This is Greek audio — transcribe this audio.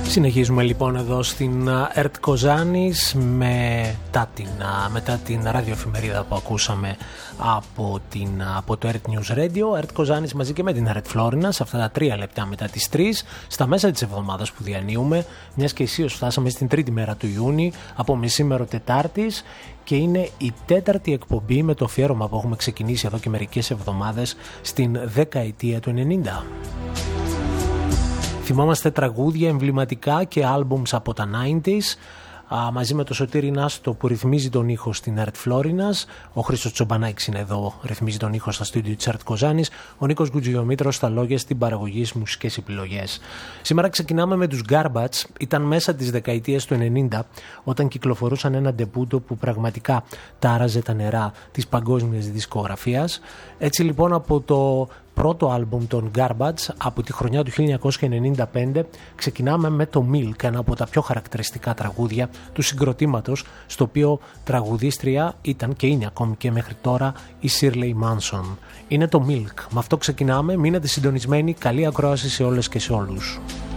Συνεχίζουμε λοιπόν εδώ στην ΕΡΤ Κοζάνης μετά την ραδιοεφημερίδα που ακούσαμε από το ΕΡΤ News Radio. ΕΡΤ Κοζάνης μαζί και με την ΕΡΤ Φλόρινα σε αυτά τα 3 λεπτά μετά τις 3 στα μέσα της εβδομάδας που διανύουμε, μιας και ισίως φτάσαμε στην τρίτη μέρα του Ιούνιου από μεσήμερο Τετάρτης και είναι η τέταρτη εκπομπή με το αφιέρωμα που έχουμε ξεκινήσει εδώ και μερικές εβδομάδες στην δεκαετία του 90. Θυμόμαστε τραγούδια εμβληματικά και άλμπουμς από τα 90s μαζί με το Σωτήρη Νάστο που ρυθμίζει τον ήχο στην ΕΡΤ Φλόρινας. Ο Χρήστος Τσομπανάκης είναι εδώ, ρυθμίζει τον ήχο στα στούντιο της ΕΡΤ Κοζάνης. Ο Νίκος Γκουτζιομήτρος στα λόγια, στην παραγωγή, στις μουσικές επιλογές. Σήμερα ξεκινάμε με τους Garbage. Ήταν μέσα της δεκαετίας του 90 όταν κυκλοφορούσαν ένα ντεμπούτο που πραγματικά τάραζε τα νερά της παγκόσμιας δισκογραφίας. Έτσι λοιπόν από το πρώτο άλμπουμ των Garbage από τη χρονιά του 1995 ξεκινάμε με το Milk, ένα από τα πιο χαρακτηριστικά τραγούδια του συγκροτήματος, στο οποίο τραγουδίστρια ήταν και είναι ακόμη και μέχρι τώρα η Shirley Manson. Είναι το Milk. Με αυτό ξεκινάμε, μείνετε συντονισμένοι, καλή ακρόαση σε όλες και σε όλους.